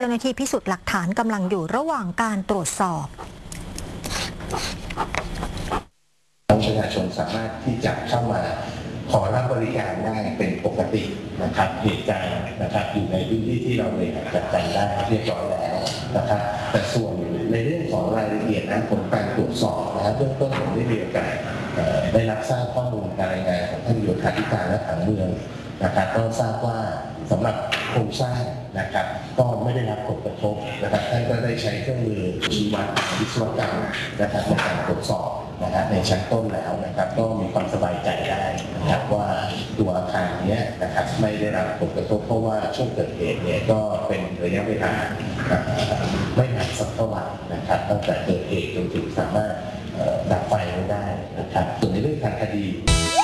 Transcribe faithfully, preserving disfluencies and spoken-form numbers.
เจ้าหน้าที่พิสูจน์หลักฐานกำลังอยู่ระหว่างการตรวจสอบประชาชนสามารถที่จะเข้ามาขอรับบริการได้เป็นปกตินะครับเหตุการณ์นะครับอยู่ในพื้นที่ที่เราบริหารจัดการได้เรียบร้อยแล้วนะครับแต่ส่วนในเรื่องของรายละเอียดนะผลการตรวจสอบนะครับเบื้องต้นผมได้มีโอกาสได้รับทราบข้อมูลการรายงานของท่านโยธาธิการและผังเมืองนะครับก็ทราบว่าสำหรับโครงสร้างนะครับก็ไม่ได้รับผลกระทบนะครับท่านก็ได้ใช้เครื่องมือชี้วัดวิศวกรรมนะครับในการตรวจสอบนะครับในชั้นต้นแล้วนะครับก็มีความสบายใจได้นะครับว่าตัวอาคารนี้นะครับไม่ได้รับผลกระทบเพราะว่าช่วงเกิดเหตุเนี่ยก็เป็นระยะเวลาไม่นานสักเท่าไหร่นะครับตั้งแต่เกิดเหตุจนถึงสามารถดับไฟไว้ได้นะครับส่วนในเรื่องทางคดี